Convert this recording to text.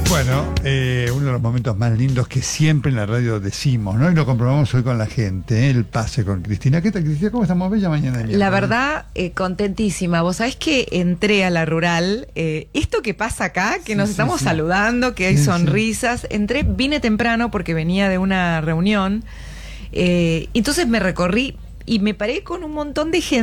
Bueno, uno de los momentos más lindos que siempre en la radio decimos, ¿no? Y lo comprobamos hoy con la gente, ¿eh? El pase con Cristina. ¿Qué tal, Cristina? ¿Cómo estamos? Bella mañana de La verdad, contentísima. Vos sabés que entré a la rural, esto que pasa acá, que nos estamos saludando, que hay sonrisas, vine temprano porque venía de una reunión, entonces me recorrí y me paré con un montón de gente.